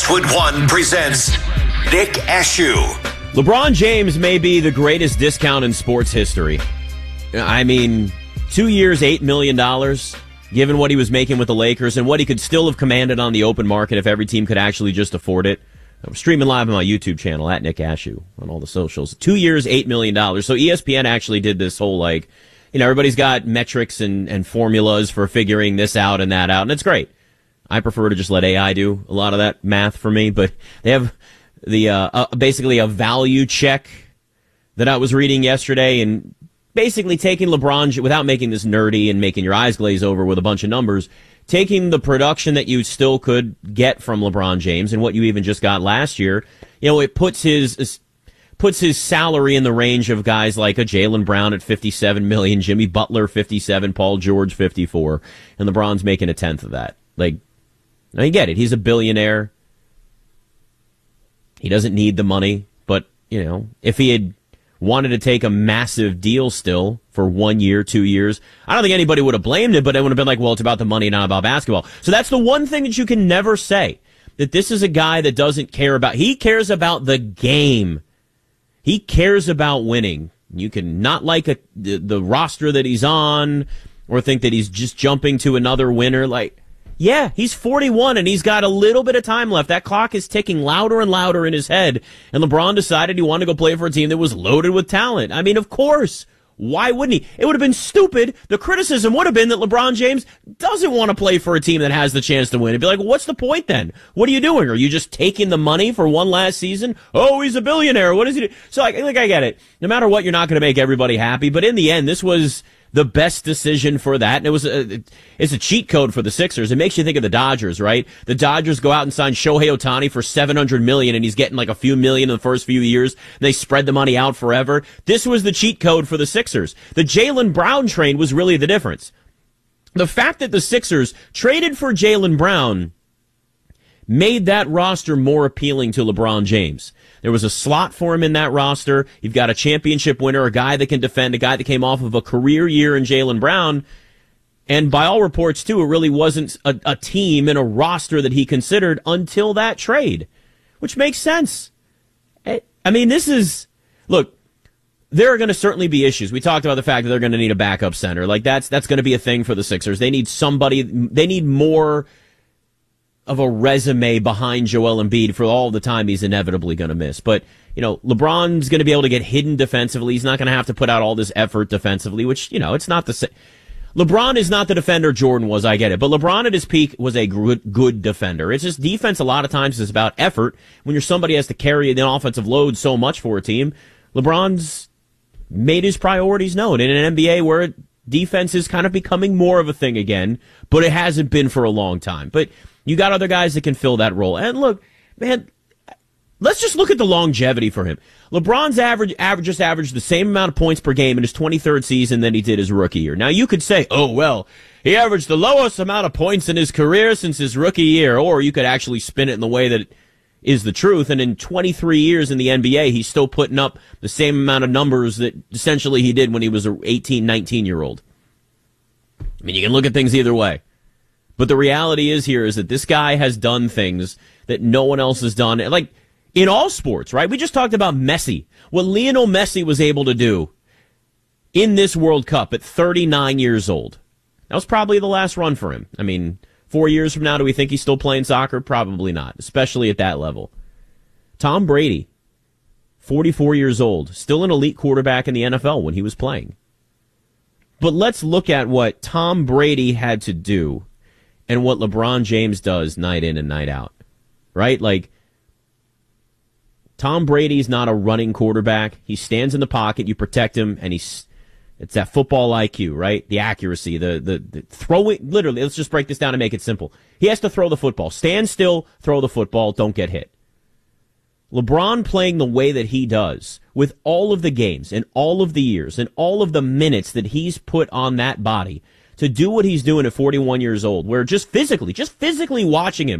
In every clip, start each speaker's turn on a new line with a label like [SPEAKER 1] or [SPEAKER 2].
[SPEAKER 1] Westwood One presents Nick Ashew.
[SPEAKER 2] LeBron James may be the greatest discount in sports history. I mean, 2 years, $8 million, given what he was making with the Lakers and what he could still have commanded on the open market if every team could actually just afford it. I'm streaming live on my YouTube channel at Nick Ashew on all the socials. 2 years, $8 million. So ESPN actually did this whole, everybody's got metrics and formulas for figuring this out and that out, and it's great. I prefer to just let AI do a lot of that math for me, but they have the basically a value check that I was reading yesterday, and basically taking LeBron, without making this nerdy and making your eyes glaze over with a bunch of numbers, taking the production that you still could get from LeBron James and what you even just got last year, it puts his salary in the range of guys like a Jaylen Brown at $57 million, Jimmy Butler $57, Paul George $54, and LeBron's making a tenth of that. Now you get it. He's a billionaire. He doesn't need the money, but, if he had wanted to take a massive deal still for 1 year, 2 years, I don't think anybody would have blamed him, but it would have been like, well, it's about the money, not about basketball. So that's the one thing that you can never say, that this is a guy that doesn't care about. He cares about the game. He cares about winning. You can not like the roster that he's on or think that he's just jumping to another winner. Yeah, he's 41 and he's got a little bit of time left. That clock is ticking louder and louder in his head. And LeBron decided he wanted to go play for a team that was loaded with talent. I mean, of course. Why wouldn't he? It would have been stupid. The criticism would have been that LeBron James doesn't want to play for a team that has the chance to win. It'd be like, well, what's the point then? What are you doing? Are you just taking the money for one last season? Oh, he's a billionaire. What does he do? So, I get it. No matter what, you're not going to make everybody happy. But in the end, this was the best decision for that. And it's a cheat code for the Sixers. It makes you think of the Dodgers, right? The Dodgers go out and sign Shohei Ohtani for $700 million, and he's getting like a few million in the first few years. They spread the money out forever. This was the cheat code for the Sixers. The Jaylen Brown trade was really the difference. The fact that the Sixers traded for Jaylen Brown made that roster more appealing to LeBron James. There was a slot for him in that roster. You've got a championship winner, a guy that can defend, a guy that came off of a career year in Jaylen Brown. And by all reports, too, it really wasn't a team and a roster that he considered until that trade, which makes sense. I mean, look, there are going to certainly be issues. We talked about the fact that they're going to need a backup center. That's going to be a thing for the Sixers. They need more of a resume behind Joel Embiid for all the time he's inevitably going to miss. But, LeBron's going to be able to get hidden defensively. He's not going to have to put out all this effort defensively, which, it's not the same. LeBron is not the defender Jordan was, I get it. But LeBron at his peak was a good defender. It's just defense a lot of times is about effort. When you're somebody who has to carry the offensive load so much for a team, LeBron's made his priorities known in an NBA where defense is kind of becoming more of a thing again, but it hasn't been for a long time. But you got other guys that can fill that role. And look, man, let's just look at the longevity for him. LeBron's just averaged the same amount of points per game in his 23rd season than he did his rookie year. Now, you could say, oh, well, he averaged the lowest amount of points in his career since his rookie year. Or you could actually spin it in the way that is the truth. And in 23 years in the NBA, he's still putting up the same amount of numbers that essentially he did when he was an 18, 19-year-old. I mean, you can look at things either way. But the reality is that this guy has done things that no one else has done. Like, in all sports, right? We just talked about Messi. What Lionel Messi was able to do in this World Cup at 39 years old. That was probably the last run for him. I mean, 4 years from now, do we think he's still playing soccer? Probably not, especially at that level. Tom Brady, 44 years old, still an elite quarterback in the NFL when he was playing. But let's look at what Tom Brady had to do and what LeBron James does night in and night out, right? Like, Tom Brady's not a running quarterback. He stands in the pocket, you protect him, and it's that football IQ, right? The accuracy, the throwing, literally, let's just break this down and make it simple. He has to throw the football. Stand still, throw the football, don't get hit. LeBron playing the way that he does, with all of the games and all of the years and all of the minutes that he's put on that body, to do what he's doing at 41 years old, where just physically watching him,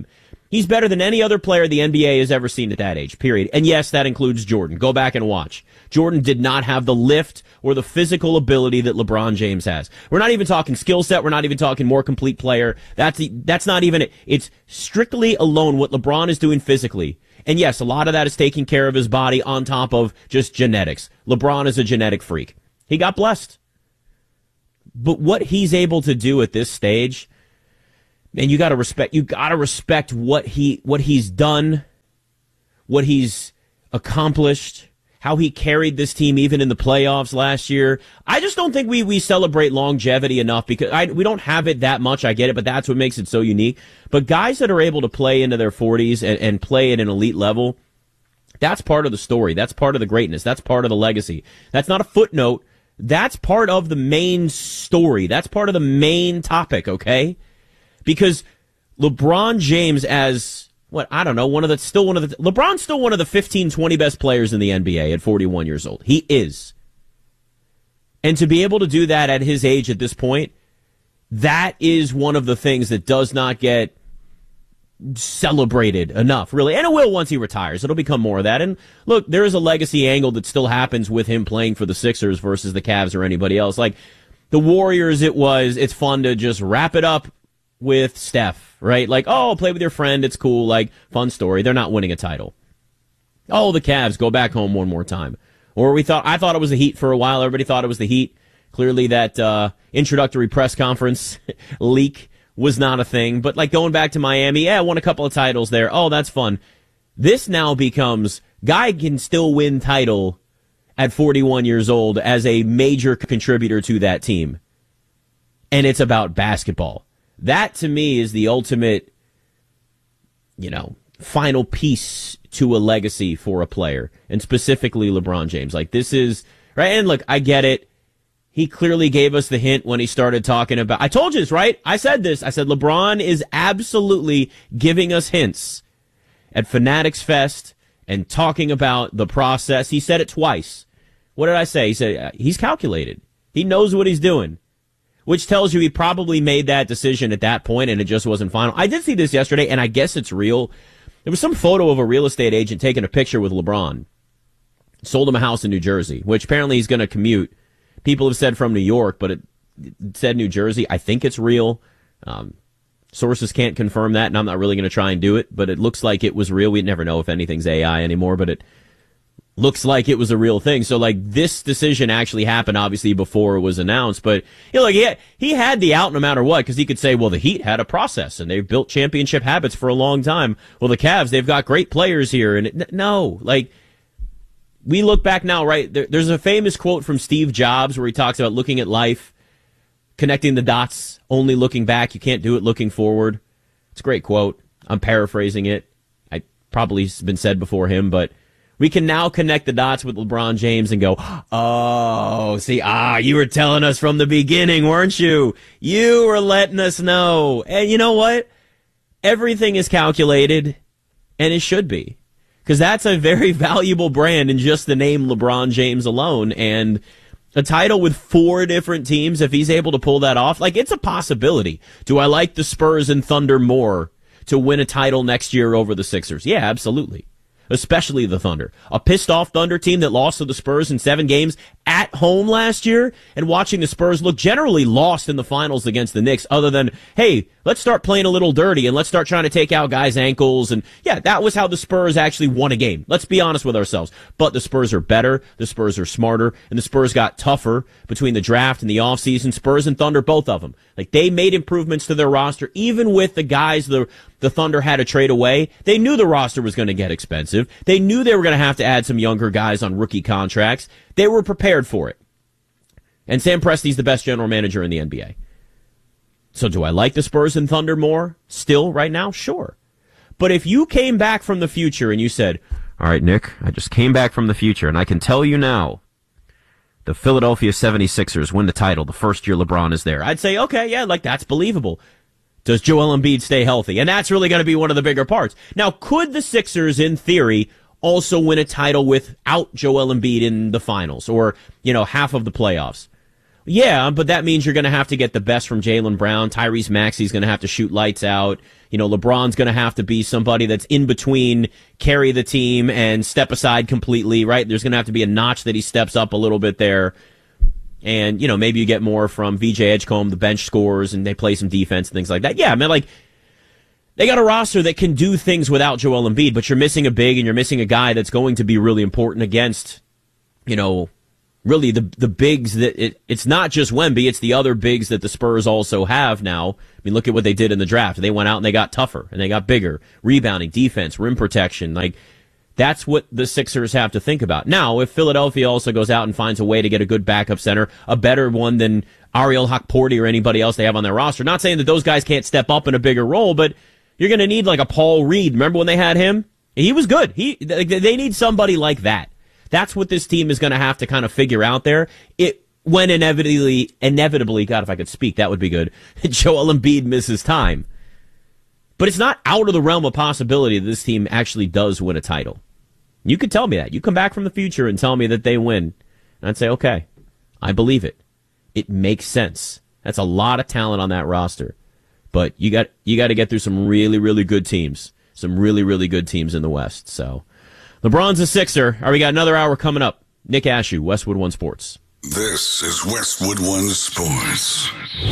[SPEAKER 2] He's better than any other player the NBA has ever seen at that age, period. And yes, that includes Jordan. Go back and watch. Jordan did not have the lift or the physical ability that LeBron James has. We're not even talking skill set. We're not even talking more complete player. That's not even it. It's strictly alone what LeBron is doing physically. And yes, a lot of that is taking care of his body on top of just genetics. LeBron is a genetic freak. He got blessed. But what he's able to do at this stage, and you gotta respect what he's done, what he's accomplished, how he carried this team even in the playoffs last year. I just don't think we celebrate longevity enough because we don't have it that much. I get it, but that's what makes it so unique. But guys that are able to play into their 40s and play at an elite level, that's part of the story. That's part of the greatness. That's part of the legacy. That's not a footnote. That's part of the main story. That's part of the main topic, okay? Because LeBron James as, LeBron's still one of the 15, 20 best players in the NBA at 41 years old. He is. And to be able to do that at his age at this point, that is one of the things that does not get celebrated enough, really. And it will once he retires. It'll become more of that. And look, there is a legacy angle that still happens with him playing for the Sixers versus the Cavs or anybody else. Like the Warriors, it's fun to just wrap it up with Steph, right? Like, oh, play with your friend. It's cool. Like, fun story. They're not winning a title. Oh, the Cavs, go back home one more time. Or I thought it was the Heat for a while. Everybody thought it was the Heat. Clearly that introductory press conference leak was not a thing. But like going back to Miami, yeah, won a couple of titles there. Oh, that's fun. This now becomes, guy can still win title at 41 years old as a major contributor to that team. And it's about basketball. That to me is the ultimate, final piece to a legacy for a player, and specifically LeBron James. Like this is, right? And look, I get it. He clearly gave us the hint when he started talking about, I told you this, right? I said this. I said LeBron is absolutely giving us hints at Fanatics Fest and talking about the process. He said it twice. What did I say? He said he's calculated. He knows what he's doing, which tells you he probably made that decision at that point and it just wasn't final. I did see this yesterday, and I guess it's real. There was some photo of a real estate agent taking a picture with LeBron. Sold him a house in New Jersey, which apparently he's going to commute. People have said from New York, but it said New Jersey. I think it's real. Sources can't confirm that, and I'm not really going to try and do it, but it looks like it was real. We never know if anything's AI anymore, but it looks like it was a real thing. So, like, this decision actually happened, obviously, before it was announced. But, he had the out no matter what, because he could say, well, the Heat had a process, and they've built championship habits for a long time. Well, the Cavs, they've got great players here. And we look back now, right? There's a famous quote from Steve Jobs where he talks about looking at life, connecting the dots, only looking back. You can't do it looking forward. It's a great quote. I'm paraphrasing it. I probably has been said before him, but we can now connect the dots with LeBron James and go, oh, see, you were telling us from the beginning, weren't you? You were letting us know. And you know what? Everything is calculated, and it should be. Because that's a very valuable brand in just the name LeBron James alone. And a title with 4 different teams, if he's able to pull that off, like, it's a possibility. Do I like the Spurs and Thunder more to win a title next year over the Sixers? Yeah, absolutely. Especially the Thunder. A pissed-off Thunder team that lost to the Spurs in 7 games at home last year, and watching the Spurs look generally lost in the finals against the Knicks, other than, hey, let's start playing a little dirty and let's start trying to take out guys' ankles. And yeah, that was how the Spurs actually won a game. Let's be honest with ourselves. But the Spurs are better, the Spurs are smarter, and the Spurs got tougher between the draft and the offseason. Spurs and Thunder, both of them. Like, they made improvements to their roster, even with the guys the Thunder had to trade away. They knew the roster was going to get expensive. They knew they were going to have to add some younger guys on rookie contracts. They were prepared for it. And Sam Presti's the best general manager in the NBA. So do I like the Spurs and Thunder more still right now? Sure. But if you came back from the future and you said, all right, Nick, I just came back from the future, and I can tell you now, the Philadelphia 76ers win the title the first year LeBron is there. I'd say, okay, yeah, like, that's believable. Does Joel Embiid stay healthy? And that's really going to be one of the bigger parts. Now, could the Sixers, in theory, also win a title without Joel Embiid in the finals or, half of the playoffs? Yeah, but that means you're going to have to get the best from Jaylen Brown. Tyrese Maxey's going to have to shoot lights out. LeBron's going to have to be somebody that's in between, carry the team and step aside completely, right? There's going to have to be a notch that he steps up a little bit there. And, maybe you get more from VJ Edgecombe, the bench scores, and they play some defense and things like that. Yeah, man, they got a roster that can do things without Joel Embiid, but you're missing a big and you're missing a guy that's going to be really important against, really the bigs that it's not just Wemby, it's the other bigs that the Spurs also have now. I mean, look at what they did in the draft. They went out and they got tougher and they got bigger. Rebounding, defense, rim protection. That's what the Sixers have to think about. Now, if Philadelphia also goes out and finds a way to get a good backup center, a better one than Ariel Hukporti or anybody else they have on their roster, not saying that those guys can't step up in a bigger role, but you're going to need a Paul Reed. Remember when they had him? He was good. They need somebody like that. That's what this team is going to have to kind of figure out there. When inevitably, God, if I could speak, that would be good. Joel Embiid misses time. But it's not out of the realm of possibility that this team actually does win a title. You could tell me that. You come back from the future and tell me that they win. And I'd say, okay, I believe it. It makes sense. That's a lot of talent on that roster. But you got to get through some really, really good teams. Some really, really good teams in the West. So LeBron's a Sixer. All right, we got another hour coming up. Nick Ashew, Westwood One Sports.
[SPEAKER 3] This is Westwood One Sports.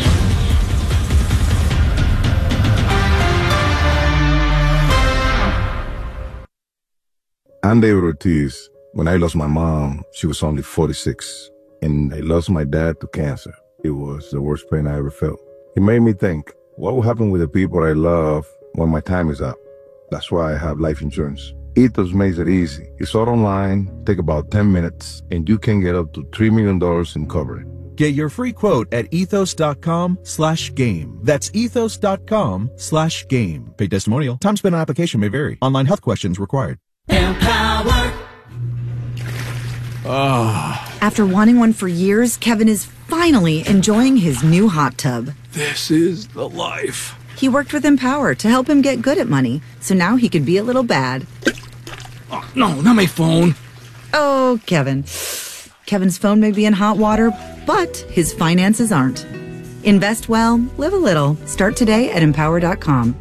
[SPEAKER 4] I'm David Ortiz. When I lost my mom, she was only 46, and I lost my dad to cancer. It was the worst pain I ever felt. It made me think, what will happen with the people I love when my time is up? That's why I have life insurance. Ethos makes it easy. It's all online, take about 10 minutes, and you can get up to $3 million in coverage.
[SPEAKER 5] Get your free quote at ethos.com/game. That's ethos.com/game. Paid testimonial. Time spent on application may vary. Online health questions required.
[SPEAKER 6] Empower. After wanting one for years, Kevin is finally enjoying his new hot tub.
[SPEAKER 7] This is the life.
[SPEAKER 6] He worked with Empower to help him get good at money, so now he could be a little bad.
[SPEAKER 7] Oh, no, not my phone.
[SPEAKER 6] Oh, Kevin. Kevin's phone may be in hot water, but his finances aren't. Invest well, live a little. Start today at empower.com.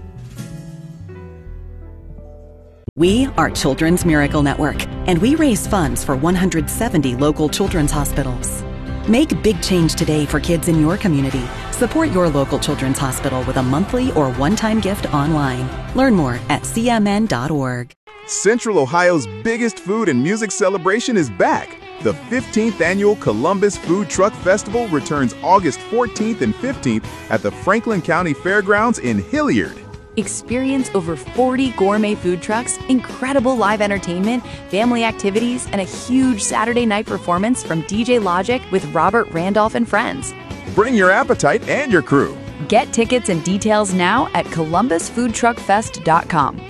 [SPEAKER 8] We are Children's Miracle Network, and we raise funds for 170 local children's hospitals. Make big change today for kids in your community. Support your local children's hospital with a monthly or one-time gift online. Learn more at cmn.org.
[SPEAKER 9] Central Ohio's biggest food and music celebration is back. The 15th annual Columbus Food Truck Festival returns August 14th and 15th at the Franklin County Fairgrounds in Hilliard.
[SPEAKER 10] Experience over 40 gourmet food trucks, incredible live entertainment, family activities, and a huge Saturday night performance from DJ Logic with Robert Randolph and friends.
[SPEAKER 9] Bring your appetite and your crew.
[SPEAKER 10] Get tickets and details now at columbusfoodtruckfest.com.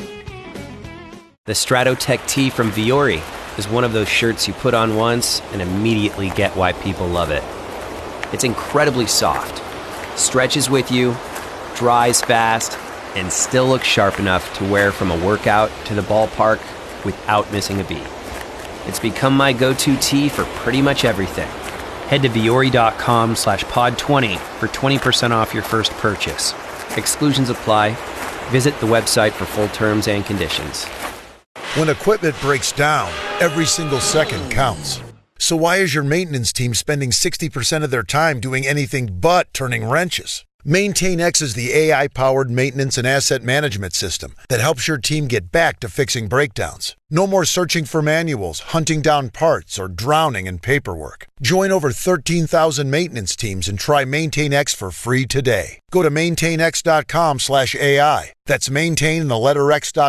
[SPEAKER 11] The Stratotech tee from Viore is one of those shirts you put on once and immediately get why people love it. It's incredibly soft, stretches with you, dries fast, and still looks sharp enough to wear from a workout to the ballpark without missing a beat. It's become my go-to tee for pretty much everything. Head to Viore.com/pod20 for 20% off your first purchase. Exclusions apply. Visit the website for full terms and conditions.
[SPEAKER 12] When equipment breaks down, every single second counts. So why is your maintenance team spending 60% of their time doing anything but turning wrenches? MaintainX is the AI-powered maintenance and asset management system that helps your team get back to fixing breakdowns. No more searching for manuals, hunting down parts, or drowning in paperwork. Join over 13,000 maintenance teams and try MaintainX for free today. Go to maintainx.com/AI. That's maintain and the letter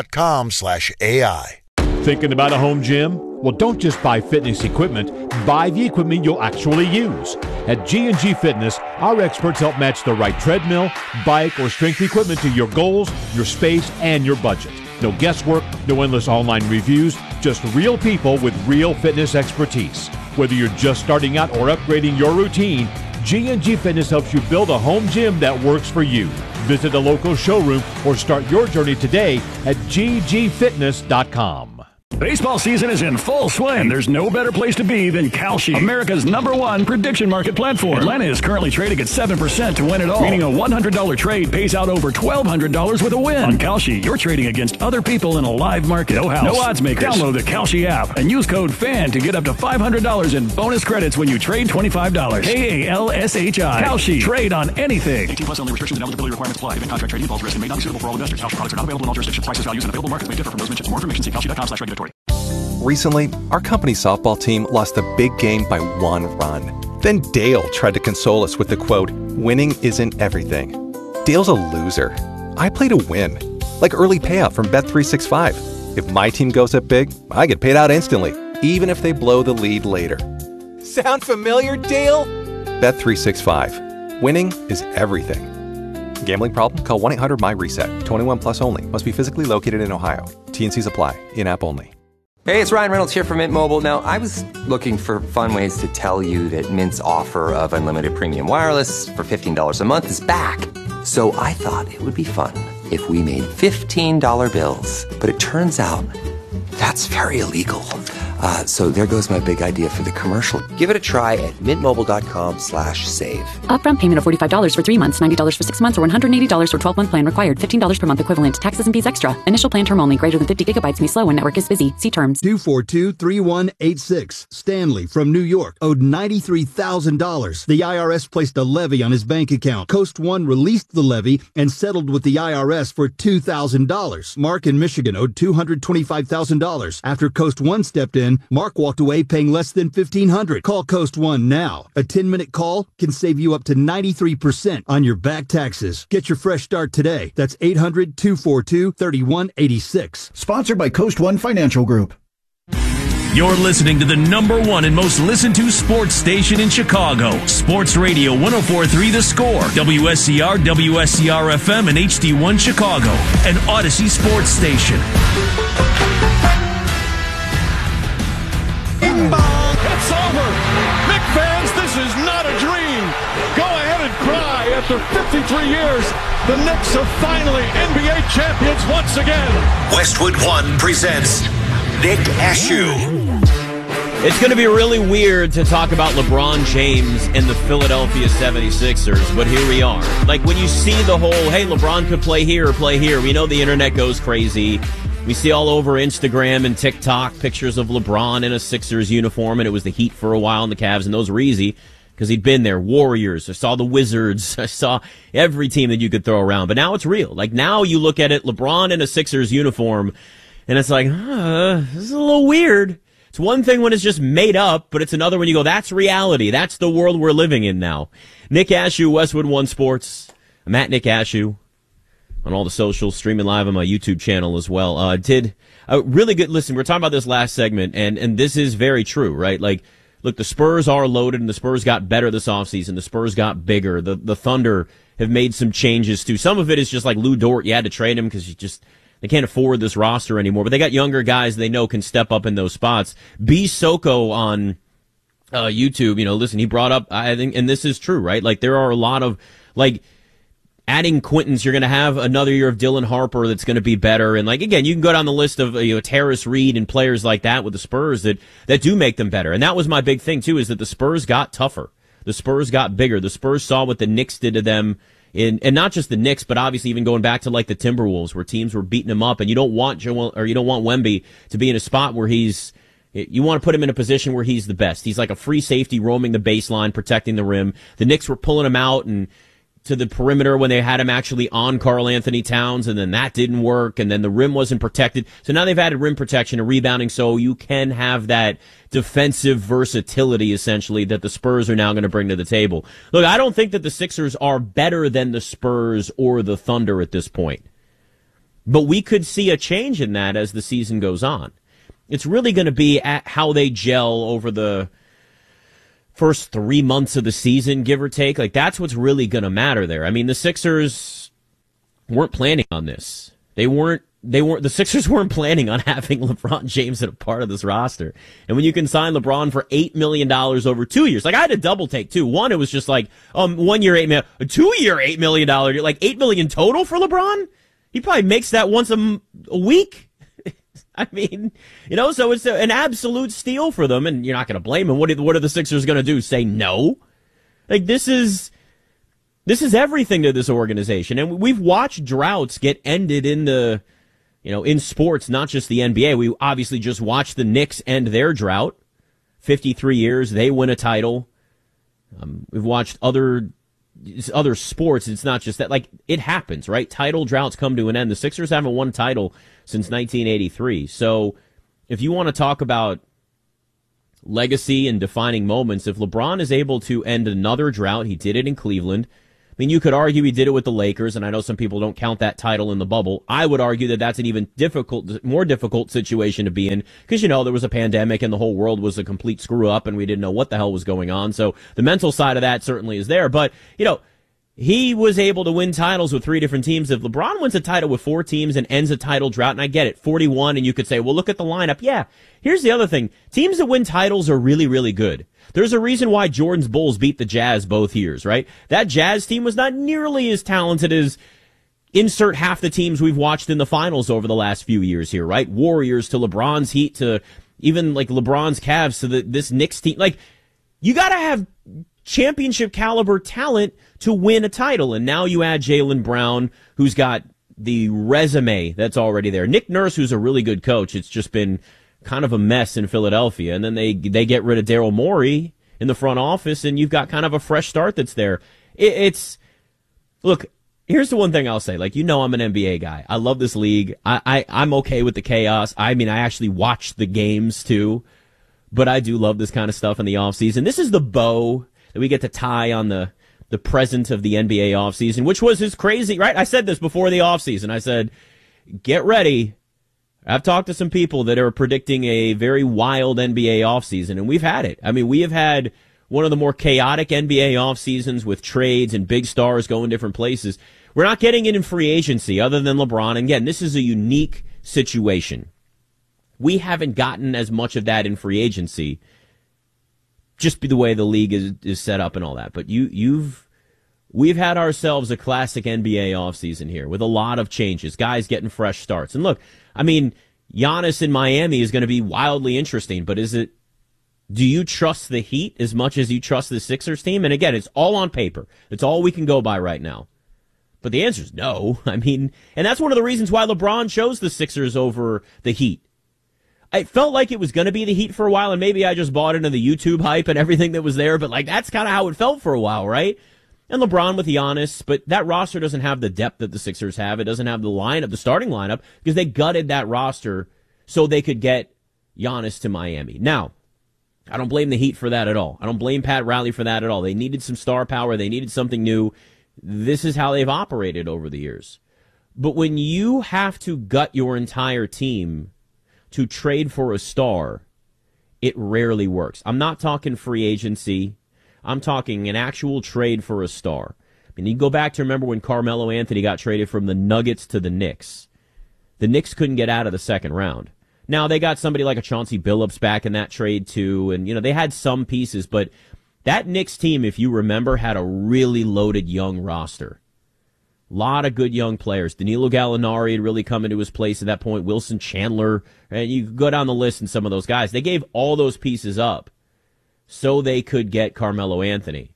[SPEAKER 12] x.com/AI.
[SPEAKER 13] Thinking about a home gym? Well, don't just buy fitness equipment. Buy the equipment you'll actually use. At G&G Fitness, our experts help match the right treadmill, bike, or strength equipment to your goals, your space, and your budget. No guesswork, no endless online reviews, just real people with real fitness expertise. Whether you're just starting out or upgrading your routine, G&G Fitness helps you build a home gym that works for you. Visit a local showroom or start your journey today at ggfitness.com.
[SPEAKER 14] Baseball season is in full swing, and there's no better place to be than Kalshi, America's #1 prediction market platform. Atlanta is currently trading at 7% to win it all, meaning a $100 trade pays out over $1,200 with a win. On Kalshi, you're trading against other people in a live market. No house, no odds makers. Download the Kalshi app and use code FAN to get up to $500 in bonus credits when you trade $25. KALSHI. Kalshi. Trade on anything. 18 plus only. Restrictions and eligibility requirements apply. Even contract trading involves risk and may not be suitable for all investors. Kalshi products are not available in all jurisdictions. Prices, values, and available markets may differ from those mentioned. For more information, see kalshi.com/regulatory.
[SPEAKER 15] Recently, our company's softball team lost a big game by 1 run. Then Dale tried to console us with the quote, "Winning isn't everything." Dale's a loser. I play to win. Like early payout from Bet365. If my team goes up big, I get paid out instantly, even if they blow the lead later. Sound familiar, Dale? Bet365. Winning is everything. Gambling problem? Call 1-800-MY-RESET. 21 plus only. Must be physically located in Ohio. T&Cs apply. In-app only.
[SPEAKER 16] Hey, it's Ryan Reynolds here from Mint Mobile. Now, I was looking for fun ways to tell you that Mint's offer of unlimited premium wireless for $15 a month is back. So I thought it would be fun if we made $15 bills. But it turns out that's very illegal. So there goes my big idea for the commercial. Give it a try at mintmobile.com/save.
[SPEAKER 17] Upfront payment of $45 for 3 months, $90 for 6 months, or $180 for 12-month plan required. $15 per month equivalent. Taxes and fees extra. Initial plan term only. Greater than 50 gigabytes may slow when network is busy. See terms.
[SPEAKER 18] 242-3186. Stanley from New York owed $93,000. The IRS placed a levy on his bank account. Coast One released the levy and settled with the IRS for $2,000. Mark in Michigan owed $225,000. After Coast One stepped in, Mark walked away paying less than $1,500. Call Coast One now. A 10-minute call can save you up to 93% on your back taxes. Get your fresh start today. That's 800-242-3186.
[SPEAKER 5] Sponsored by Coast One Financial Group.
[SPEAKER 19] You're listening to the #1 and most listened to sports station in Chicago. Sports Radio 104.3 The Score, WSCR, WSCR-FM, and HD1 Chicago, an Odyssey sports station.
[SPEAKER 13] It's over. Knicks fans, this is not a dream. Go ahead and cry. After 53 years, the Knicks are finally NBA champions once again.
[SPEAKER 1] Westwood One presents Nick Ashew.
[SPEAKER 2] It's going to be really weird to talk about LeBron James and the Philadelphia 76ers, but here we are. Like, when you see the whole, hey, LeBron could play here or play here, we know the internet goes crazy. We see all over Instagram and TikTok pictures of LeBron in a Sixers uniform, and it was the Heat for a while and the Cavs, and those were easy because he'd been there. Warriors, I saw the Wizards, I saw every team that you could throw around. But now it's real. Like, now you look at it, LeBron in a Sixers uniform, and it's like, this is a little weird. It's one thing when it's just made up, but it's another when you go, that's reality. That's the world we're living in now. Nick Ashew, Westwood One Sports. I'm at Nick Ashew on all the socials, streaming live on my YouTube channel as well. Did a really good, listen, we were talking about this last segment, and this is very true, right? Like, look, the Spurs are loaded, and the Spurs got better this offseason. The Spurs got bigger. The Thunder have made some changes, too. Some of it is just like Lou Dort. You had to trade him because they can't afford this roster anymore. But they got younger guys they know can step up in those spots. B. Soko on YouTube, listen, he brought up, I think, and this is true, right? Like, there are a lot of, like, adding Quintons, you're going to have another year of Dylan Harper that's going to be better. And, like, again, you can go down the list of, Terrace Reed and players like that with the Spurs that do make them better. And that was my big thing, too, is that the Spurs got tougher. The Spurs got bigger. The Spurs saw what the Knicks did to them. And not just the Knicks, but obviously even going back to, like, the Timberwolves, where teams were beating them up. And you don't want Wemby to be in a spot where you want to put him in a position where he's the best. He's like a free safety roaming the baseline, protecting the rim. The Knicks were pulling him out and to the perimeter when they had him actually on Karl Anthony Towns, and then that didn't work, and then the rim wasn't protected. So now they've added rim protection and rebounding, so you can have that defensive versatility, essentially, that the Spurs are now going to bring to the table. Look, I don't think that the Sixers are better than the Spurs or the Thunder at this point. But we could see a change in that as the season goes on. It's really going to be at how they gel over the first 3 months of the season, give or take. Like, that's what's really going to matter there. I mean, the Sixers weren't planning on this. The Sixers weren't planning on having LeBron James as a part of this roster. And when you can sign LeBron for $8 million over 2 years, like, I had a double take too. One, it was just like, 1 year, $8 million, a 2 year, $8 million, like $8 million total for LeBron? He probably makes that once a week. I mean, so it's an absolute steal for them, and you're not going to blame them. What are the Sixers going to do? Say no? Like, this is everything to this organization, and we've watched droughts get ended in sports, not just the NBA. We obviously just watched the Knicks end their drought. 53 years, they win a title. We've watched other sports. It's not just that. Like, it happens, right? Title droughts come to an end. The Sixers haven't won a title since 1983. So if you want to talk about legacy and defining moments, if LeBron is able to end another drought, he did it in Cleveland. I mean, you could argue he did it with the Lakers, and I know some people don't count that title in the bubble. I would argue that that's an even more difficult situation to be in because, there was a pandemic and the whole world was a complete screw up and we didn't know what the hell was going on. So the mental side of that certainly is there. But, he was able to win titles with 3 different teams. If LeBron wins a title with 4 teams and ends a title drought, and I get it, 41, and you could say, well, look at the lineup. Yeah, here's the other thing. Teams that win titles are really, really good. There's a reason why Jordan's Bulls beat the Jazz both years, right? That Jazz team was not nearly as talented as insert half the teams we've watched in the finals over the last few years here, right? Warriors to LeBron's Heat to even like LeBron's Cavs to this Knicks team. Like, you got to have championship caliber talent to win a title. And now you add Jaylen Brown, who's got the resume that's already there. Nick Nurse, who's a really good coach. It's just been kind of a mess in Philadelphia. And then they get rid of Daryl Morey in the front office, and you've got kind of a fresh start that's there. Look, here's the one thing I'll say. Like, I'm an NBA guy. I love this league. I'm okay with the chaos. I mean, I actually watch the games too, but I do love this kind of stuff in the offseason. This is the bow that we get to tie on the present of the NBA offseason, which was his crazy, right? I said this before the offseason. I said, get ready. I've talked to some people that are predicting a very wild NBA offseason, and we've had it. I mean, we have had one of the more chaotic NBA offseasons with trades and big stars going different places. We're not getting it in free agency other than LeBron. And again, this is a unique situation. We haven't gotten as much of that in free agency, just the way the league is set up and all that. But we've had ourselves a classic NBA offseason here with a lot of changes, guys getting fresh starts. And look, I mean, Giannis in Miami is going to be wildly interesting, but do you trust the Heat as much as you trust the Sixers team? And again, it's all on paper. It's all we can go by right now. But the answer is no. I mean, and that's one of the reasons why LeBron chose the Sixers over the Heat. I felt like it was going to be the Heat for a while, and maybe I just bought into the YouTube hype and everything that was there, but like that's kind of how it felt for a while, right? And LeBron with Giannis, but that roster doesn't have the depth that the Sixers have. It doesn't have the starting lineup, because they gutted that roster so they could get Giannis to Miami. Now, I don't blame the Heat for that at all. I don't blame Pat Riley for that at all. They needed some star power. They needed something new. This is how they've operated over the years. But when you have to gut your entire team to trade for a star, it rarely works. I'm not talking free agency. I'm talking an actual trade for a star. I mean, you go back to remember when Carmelo Anthony got traded from the Nuggets to the Knicks. The Knicks couldn't get out of the second round. Now, they got somebody like a Chauncey Billups back in that trade, too, and, they had some pieces, but that Knicks team, if you remember, had a really loaded young roster. A lot of good young players. Danilo Gallinari had really come into his place at that point. Wilson Chandler, and you could go down the list and some of those guys. They gave all those pieces up so they could get Carmelo Anthony.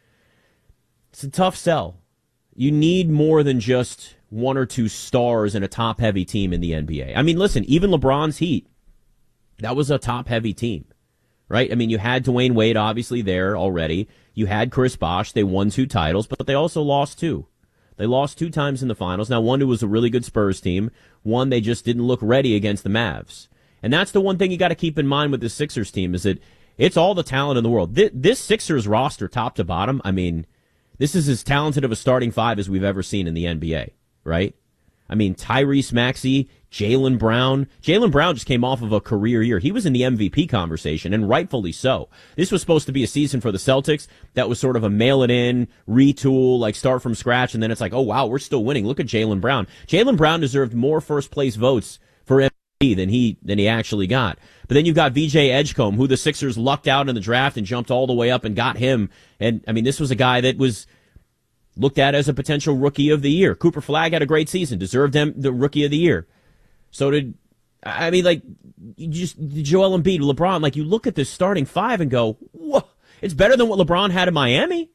[SPEAKER 2] It's a tough sell. You need more than just one or two stars in a top-heavy team in the NBA. I mean, listen, even LeBron's Heat, that was a top-heavy team, right? I mean, you had Dwayne Wade obviously there already. You had Chris Bosh. They won 2 titles, but they also lost 2. They lost 2 times in the finals. Now, one, it was a really good Spurs team. One, they just didn't look ready against the Mavs. And that's the one thing you got to keep in mind with this Sixers team is that it's all the talent in the world. This Sixers roster, top to bottom, I mean, this is as talented of a starting 5 as we've ever seen in the NBA, right? I mean, Tyrese Maxey, Jaylen Brown. Jaylen Brown just came off of a career year. He was in the MVP conversation, and rightfully so. This was supposed to be a season for the Celtics that was sort of a mail-it-in, retool, like start from scratch, and then it's like, oh, wow, we're still winning. Look at Jaylen Brown. Jaylen Brown deserved more first-place votes for MVP than he actually got. But then you've got VJ Edgecombe, who the Sixers lucked out in the draft and jumped all the way up and got him. And, I mean, this was a guy that was looked at as a potential rookie of the year. Cooper Flagg had a great season, deserved him the rookie of the year. So did I mean, like, you just Joel Embiid, LeBron, like, you look at this starting five and go, whoa, it's better than what LeBron had in Miami.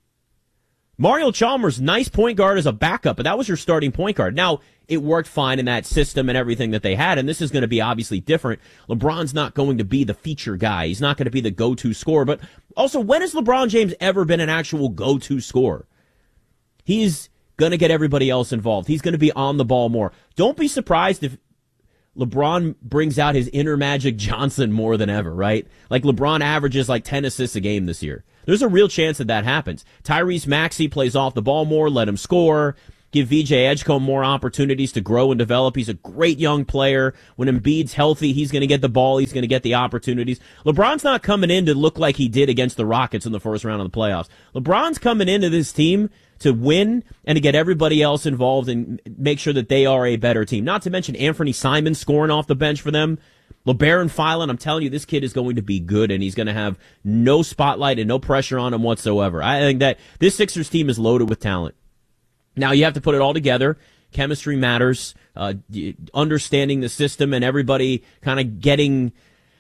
[SPEAKER 2] Mario Chalmers, nice point guard as a backup, but that was your starting point guard. Now, it worked fine in that system and everything that they had, and this is going to be obviously different. LeBron's not going to be the feature guy. He's not going to be the go-to scorer, but also, when has LeBron James ever been an actual go-to scorer? He's going to get everybody else involved. He's going to be on the ball more. Don't be surprised if LeBron brings out his inner Magic Johnson more than ever, right? Like, LeBron averages like 10 assists a game this year. There's a real chance that happens. Tyrese Maxey plays off the ball more, let him score, give VJ Edgecombe more opportunities to grow and develop. He's a great young player. When Embiid's healthy, he's going to get the ball, he's going to get the opportunities. LeBron's not coming in to look like he did against the Rockets in the first round of the playoffs. LeBron's coming into this team to win and to get everybody else involved and make sure that they are a better team. Not to mention Anthony Simons scoring off the bench for them. LeBaron Filan, I'm telling you, this kid is going to be good, and he's going to have no spotlight and no pressure on him whatsoever. I think that this Sixers team is loaded with talent. Now, you have to put it all together. Chemistry matters, understanding the system and everybody kind of getting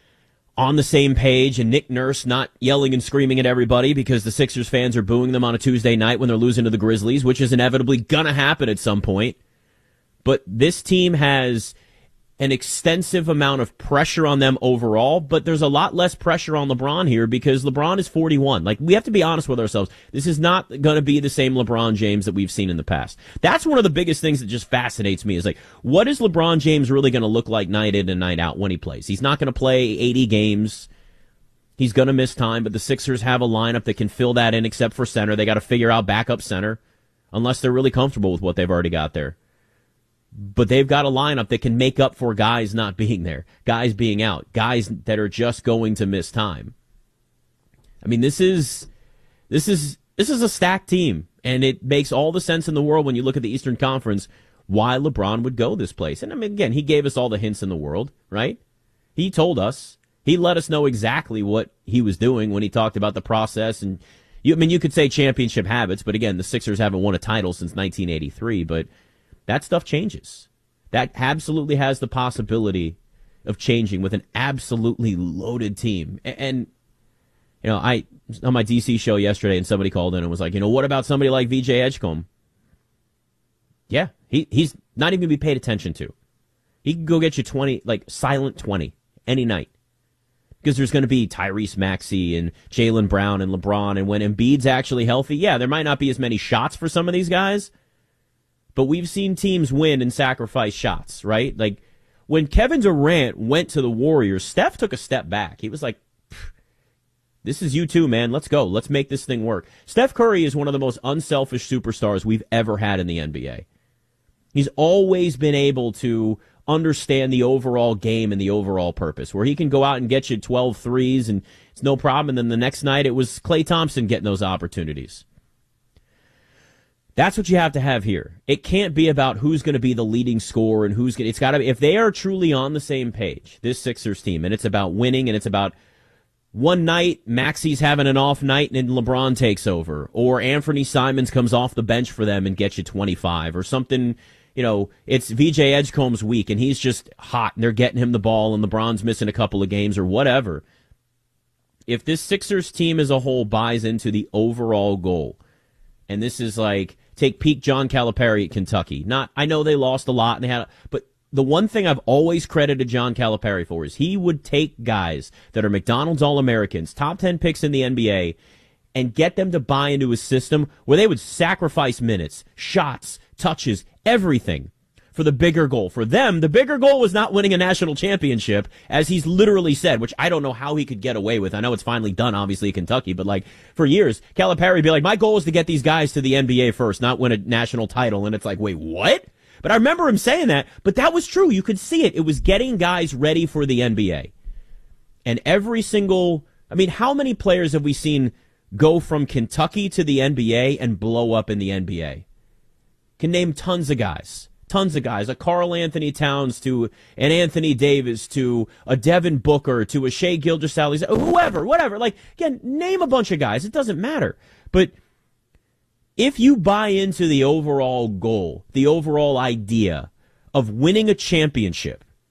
[SPEAKER 2] on the same page, and Nick Nurse not yelling and screaming at everybody because the Sixers fans are booing them on a Tuesday night when they're losing to the Grizzlies, which is inevitably going to happen at some point. But this team has an extensive amount of pressure on them overall, but there's a lot less pressure on LeBron here because LeBron is 41. Like, we have to be honest with ourselves. This is not going to be the same LeBron James that we've seen in the past. That's one of the biggest things that just fascinates me is, like, what is LeBron James really going to look like night in and night out when he plays? He's not going to play 80 games. He's going to miss time, but the Sixers have a lineup that can fill that in except for center. They got to figure out backup center unless they're really comfortable with what they've already got there. But they've got a lineup that can make up for guys not being there, guys being out, guys that are just going to miss time. I mean, this is a stacked team, and it makes all the sense in the world when you look at the Eastern Conference why LeBron would go this place. And I mean, again, he gave us all the hints in the world, right? He told us, he let us know exactly what he was doing when he talked about the process. And you could say championship habits, but again, the Sixers haven't won a title since 1983, but that stuff changes. That absolutely has the possibility of changing with an absolutely loaded team. And, you know, I on my DC show yesterday, and somebody called in and was like, what about somebody like VJ Edgecombe? Yeah, he's not even going to be paid attention to. He can go get you 20, like silent 20, any night. Because there's going to be Tyrese Maxey and Jaylen Brown and LeBron, and when Embiid's actually healthy, yeah, there might not be as many shots for some of these guys, but we've seen teams win and sacrifice shots, right? Like, when Kevin Durant went to the Warriors, Steph took a step back. He was like, this is you too, man. Let's go. Let's make this thing work. Steph Curry is one of the most unselfish superstars we've ever had in the NBA. He's always been able to understand the overall game and the overall purpose, where he can go out and get you 12 threes and it's no problem. And then the next night it was Klay Thompson getting those opportunities. That's what you have to have here. It can't be about who's going to be the leading scorer and who's going to, it's got to be, if they are truly on the same page, this Sixers team, and it's about winning and it's about one night Maxey's having an off night and LeBron takes over, or Anthony Simons comes off the bench for them and gets you 25 or something. It's VJ Edgecombe's week and he's just hot and they're getting him the ball and LeBron's missing a couple of games or whatever. If this Sixers team as a whole buys into the overall goal, and this is like, take peak John Calipari at Kentucky. I know they lost a lot and but the one thing I've always credited John Calipari for is he would take guys that are McDonald's All-Americans, top 10 picks in the NBA, and get them to buy into his system where they would sacrifice minutes, shots, touches, everything for the bigger goal. For them, the bigger goal was not winning a national championship, as he's literally said, which I don't know how he could get away with. I know it's finally done, obviously, at Kentucky, but like for years, Calipari would be like, my goal is to get these guys to the NBA first, not win a national title. And it's like, wait, what? But I remember him saying that, but that was true. You could see it. It was getting guys ready for the NBA. And every single, how many players have we seen go from Kentucky to the NBA and blow up in the NBA? Can name tons of guys. A Karl Anthony Towns to an Anthony Davis to a Devin Booker to a Shai Gilgeous-Alexander, whoever, whatever. Like, again, name a bunch of guys. It doesn't matter. But if you buy into the overall goal, the overall idea of winning a championship,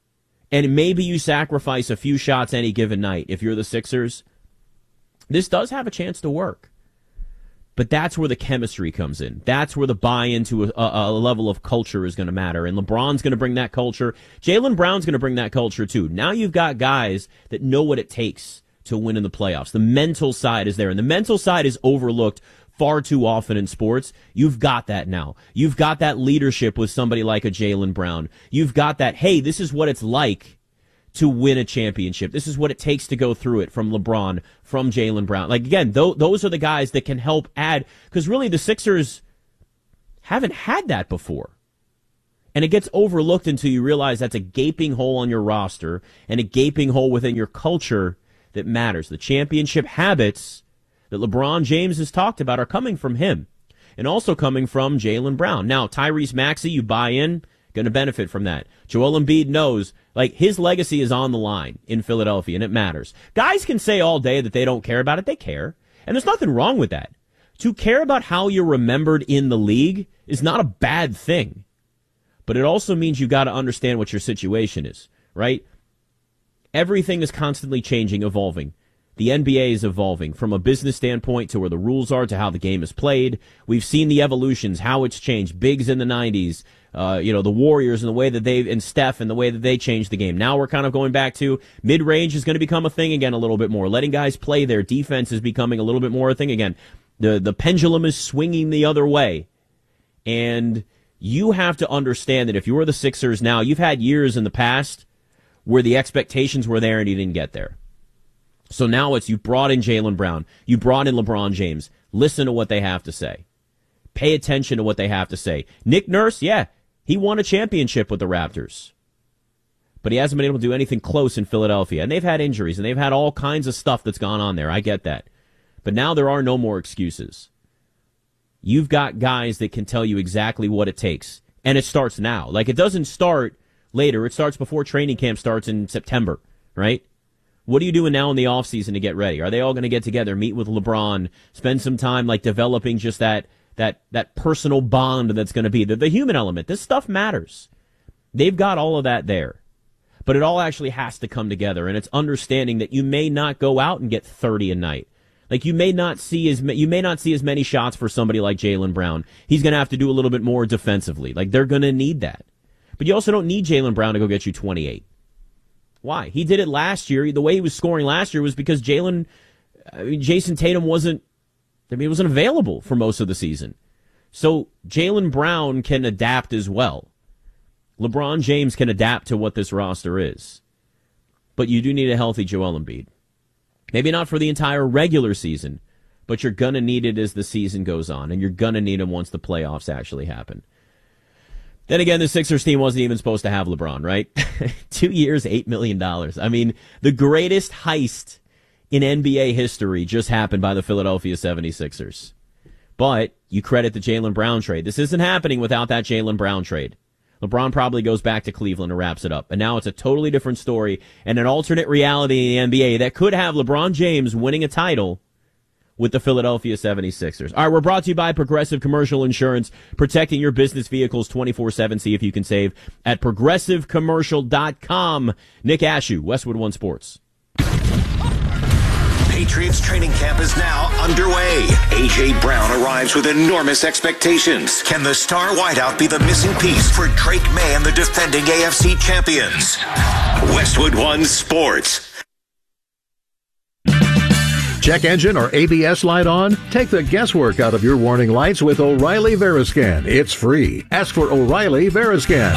[SPEAKER 2] and maybe you sacrifice a few shots any given night if you're the Sixers, this does have a chance to work. But that's where the chemistry comes in. That's where the buy-in to a level of culture is going to matter. And LeBron's going to bring that culture. Jaylen Brown's going to bring that culture too. Now you've got guys that know what it takes to win in the playoffs. The mental side is there. And the mental side is overlooked far too often in sports. You've got that now. You've got that leadership with somebody like a Jaylen Brown. You've got that, hey, this is what it's like to win a championship. This is what it takes to go through it, from LeBron, from Jaylen Brown. Like, again, those are the guys that can help add, because really the Sixers haven't had that before. And it gets overlooked until you realize that's a gaping hole on your roster and a gaping hole within your culture that matters. The championship habits that LeBron James has talked about are coming from him and also coming from Jaylen Brown. Now, Tyrese Maxey, you buy in, going to benefit from that. Joel Embiid knows, like, his legacy is on the line in Philadelphia, and it matters. Guys can say all day that they don't care about it. They care. And there's nothing wrong with that. To care about how you're remembered in the league is not a bad thing. But it also means you've got to understand what your situation is, right? Everything is constantly changing, evolving. The NBA is evolving from a business standpoint to where the rules are to how the game is played. We've seen the evolutions, how it's changed. Bigs in the 90s, the Warriors and the way that and Steph and the way that they changed the game. Now we're kind of going back to mid-range is going to become a thing again a little bit more. Letting guys play their defense is becoming a little bit more a thing again. The pendulum is swinging the other way. And you have to understand that if you're the Sixers now, you've had years in the past where the expectations were there and you didn't get there. So now you brought in Jaylen Brown. You brought in LeBron James. Listen to what they have to say. Pay attention to what they have to say. Nick Nurse, yeah, he won a championship with the Raptors. But he hasn't been able to do anything close in Philadelphia. And they've had injuries, and they've had all kinds of stuff that's gone on there. I get that. But now there are no more excuses. You've got guys that can tell you exactly what it takes. And it starts now. Like, it doesn't start later. It starts before training camp starts in September, right? What are you doing now in the offseason to get ready? Are they all going to get together, meet with LeBron, spend some time like developing just that personal bond that's going to be the human element? This stuff matters. They've got all of that there. But it all actually has to come together, and it's understanding that you may not go out and get 30 a night. Like, you may not see as many shots for somebody like Jaylen Brown. He's going to have to do a little bit more defensively. Like, they're going to need that. But you also don't need Jaylen Brown to go get you 28. Why? He did it last year. The way he was scoring last year was because Jason Tatum wasn't available for most of the season. So Jaylen Brown can adapt as well. LeBron James can adapt to what this roster is. But you do need a healthy Joel Embiid. Maybe not for the entire regular season, but you're going to need it as the season goes on, and you're going to need him once the playoffs actually happen. Then again, the Sixers team wasn't even supposed to have LeBron, right? 2 years, $8 million. I mean, the greatest heist in NBA history just happened by the Philadelphia 76ers. But you credit the Jaylen Brown trade. This isn't happening without that Jaylen Brown trade. LeBron probably goes back to Cleveland and wraps it up. And now it's a totally different story and an alternate reality in the NBA that could have LeBron James winning a title with the Philadelphia 76ers. All right, we're brought to you by Progressive Commercial Insurance, protecting your business vehicles 24/7. See if you can save at progressivecommercial.com. Nick Ashew, Westwood One Sports.
[SPEAKER 1] Patriots training camp is now underway. A.J. Brown arrives with enormous expectations. Can the star wideout be the missing piece for Drake May and the defending AFC champions? Westwood One Sports.
[SPEAKER 20] Check engine or ABS light on? Take the guesswork out of your warning lights with O'Reilly Veriscan. It's free. Ask for O'Reilly Veriscan.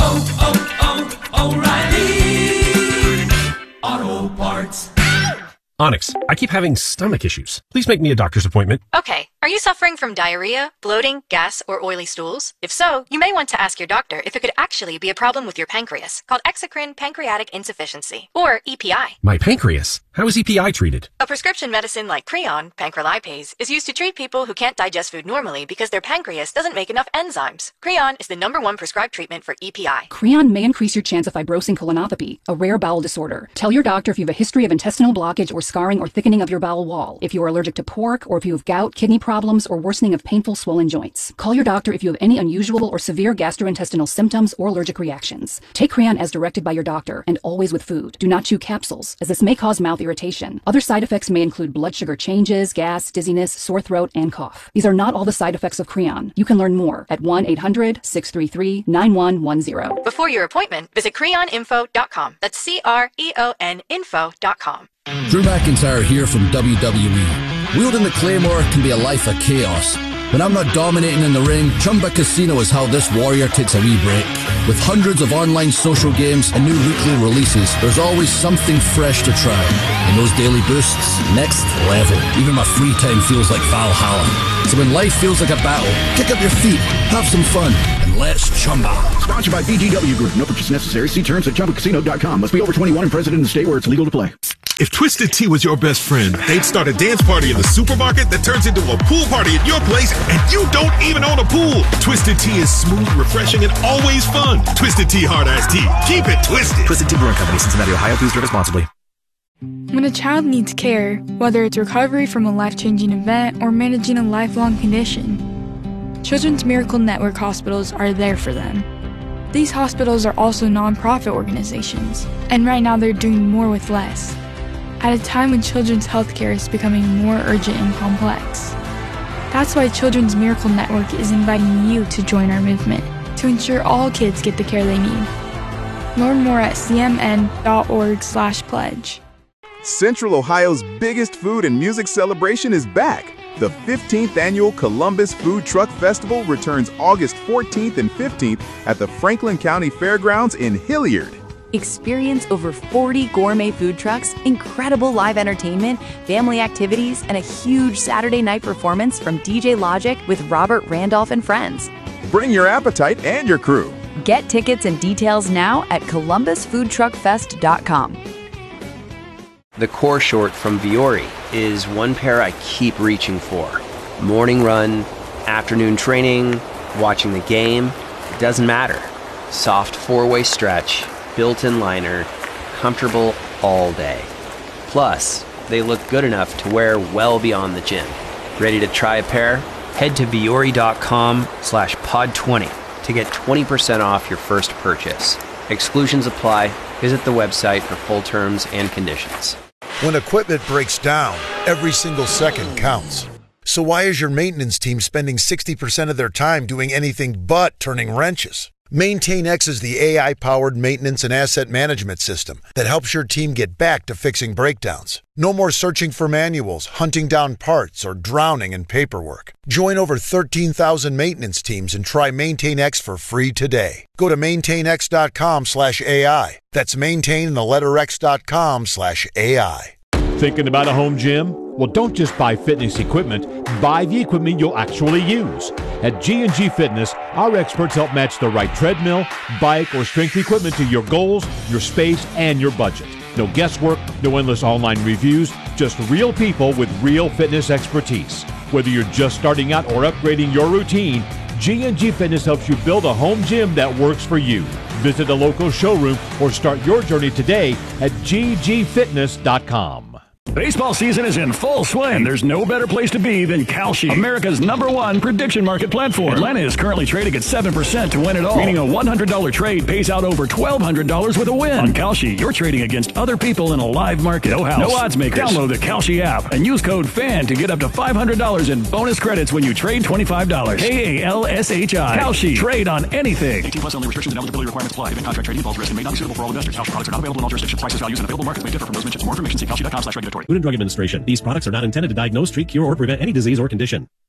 [SPEAKER 21] O'Reilly Auto Parts.
[SPEAKER 22] Onyx, I keep having stomach issues. Please make me a doctor's appointment.
[SPEAKER 23] Okay. Are you suffering from diarrhea, bloating, gas, or oily stools? If so, you may want to ask your doctor if it could actually be a problem with your pancreas, called exocrine pancreatic insufficiency, or EPI.
[SPEAKER 22] My pancreas? How is EPI treated?
[SPEAKER 23] A prescription medicine like Creon, pancrelipase, is used to treat people who can't digest food normally because their pancreas doesn't make enough enzymes. Creon is the #1 prescribed treatment for EPI.
[SPEAKER 24] Creon may increase your chance of fibrosing colonopathy, a rare bowel disorder. Tell your doctor if you have a history of intestinal blockage or scarring or thickening of your bowel wall, if you are allergic to pork, or if you have gout, kidney problems, problems, or worsening of painful swollen joints. Call your doctor if you have any unusual or severe gastrointestinal symptoms or allergic reactions. Take Creon as directed by your doctor and always with food. Do not chew capsules, as this may cause mouth irritation. Other side effects may include blood sugar changes, gas, dizziness, sore throat, and cough. These are not all the side effects of Creon. You can learn more at 1-800-633-9110.
[SPEAKER 23] Before your appointment, visit creoninfo.com. That's CREON info.com.
[SPEAKER 3] Drew McIntyre here from WWE. Wielding the Claymore can be a life of chaos. When I'm not dominating in the ring, Chumba Casino is how this warrior takes a wee break. With hundreds of online social games and new weekly releases, there's always something fresh to try. And those daily boosts, next level. Even my free time feels like Valhalla. So when life feels like a battle, kick up your feet, have some fun, and let's Chumba.
[SPEAKER 4] Sponsored by VGW Group. No purchase necessary. See terms at ChumbaCasino.com. Must be over 21 and present in the state where it's legal to play.
[SPEAKER 6] If Twisted Tea was your best friend, they'd start a dance party in the supermarket that turns into a pool party at your place, and you don't even own a pool. Twisted Tea is smooth, refreshing, and always fun. Twisted Tea Hard Iced Tea. Keep it twisted.
[SPEAKER 7] Twisted Tea Brewing Company, Cincinnati, Ohio. Please drink responsibly.
[SPEAKER 25] When a child needs care, whether it's recovery from a life-changing event or managing a lifelong condition, Children's Miracle Network hospitals are there for them. These hospitals are also nonprofit organizations, and right now they're doing more with less. At a time when children's healthcare is becoming more urgent and complex. That's why Children's Miracle Network is inviting you to join our movement to ensure all kids get the care they need. Learn more at cmn.org/pledge.
[SPEAKER 9] Central Ohio's biggest food and music celebration is back. The 15th annual Columbus Food Truck Festival returns August 14th and 15th at the Franklin County Fairgrounds in Hilliard.
[SPEAKER 10] Experience over 40 gourmet food trucks, incredible live entertainment, family activities, and a huge Saturday night performance from DJ Logic with Robert Randolph and friends.
[SPEAKER 9] Bring your appetite and your crew.
[SPEAKER 10] Get tickets and details now at columbusfoodtruckfest.com.
[SPEAKER 11] The core short from Viore is one pair I keep reaching for. Morning run, afternoon training, watching the game, it doesn't matter. Soft four-way stretch, built-in liner, comfortable all day. Plus, they look good enough to wear well beyond the gym. Ready to try a pair? Head to viore.com/pod20 to get 20% off your first purchase. Exclusions apply. Visit the website for full terms and conditions.
[SPEAKER 12] When equipment breaks down, every single second counts. So why is your maintenance team spending 60% of their time doing anything but turning wrenches? MaintainX is the AI-powered maintenance and asset management system that helps your team get back to fixing breakdowns. No more searching for manuals, hunting down parts, or drowning in paperwork. Join over 13,000 maintenance teams and try MaintainX for free today. Go to maintainx.com/AI. That's maintain and the letter x.com/AI.
[SPEAKER 13] Thinking about a home gym? Well, don't just buy fitness equipment. Buy the equipment you'll actually use. At G&G Fitness, our experts help match the right treadmill, bike, or strength equipment to your goals, your space, and your budget. No guesswork, no endless online reviews, just real people with real fitness expertise. Whether you're just starting out or upgrading your routine, G&G Fitness helps you build a home gym that works for you. Visit a local showroom or start your journey today at ggfitness.com.
[SPEAKER 14] Baseball season is in full swing, and there's no better place to be than Kalshi, America's #1 prediction market platform. Atlanta is currently trading at 7% to win it all, meaning a $100 trade pays out over $1,200 with a win. On Kalshi, you're trading against other people in a live market. No house, no odds makers. Download the Kalshi app and use code FAN to get up to $500 in bonus credits when you trade $25. KALSHI. Kalshi. Trade on anything. 18+ only. Restrictions and eligibility requirements apply. Event contract trading involves risk and may not be suitable for all investors. Kalshi products are not available in all jurisdictions. Prices, values, and available markets may differ from those mentioned. For more information, see kalshi.com/regulatory.
[SPEAKER 22] Food and Drug Administration. These products are not intended to diagnose, treat, cure, or prevent any disease or condition.